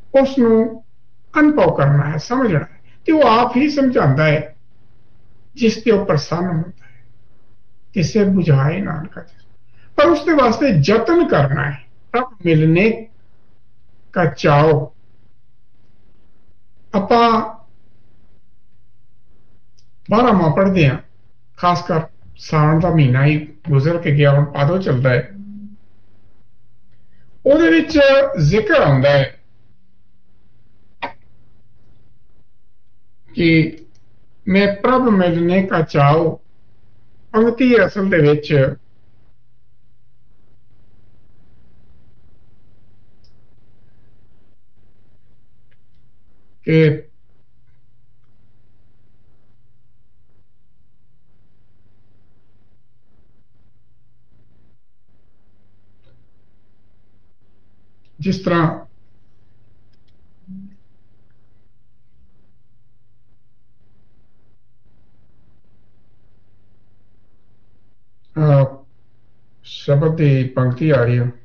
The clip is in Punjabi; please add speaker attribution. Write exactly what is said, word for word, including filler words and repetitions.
Speaker 1: उस नूं अनुभव करना है, समझना है, तो वो आप ही समझाता है जिसके ऊपर प्रसन्न होता है, तिसे बुझाए नानका जिस, पर उसके वास्ते जतन करना है, प्रभ मिलने का चाओ। ਆਪਾਂ ਬਾਰਾਂਮਾਹ ਪੜ੍ਹਦੇ ਹਾਂ, ਖਾਸ ਕਰ ਸਾਉਣ ਦਾ ਮਹੀਨਾ ਹੀ ਗੁਜ਼ਰ ਕੇ ਗਿਆ, ਹੁਣ ਪਾਦੋ ਚੱਲਦਾ ਹੈ। ਉਹਦੇ ਵਿੱਚ ਜ਼ਿਕਰ ਆਉਂਦਾ ਹੈ ਕਿ ਮੈਂ ਪ੍ਰਭ ਮਿਲਨੇ ਕਾ ਚਾਓ। ਪੰਕਤੀ ਅਸਲ ਦੇ ਵਿੱਚ ਕਿ ਜਿਸ ਤਰ੍ਹਾਂ ਅਹ, ਸ਼ਬਦ ਦੀ ਪੰਕਤੀ ਆ ਰਹੀ ਹੈ,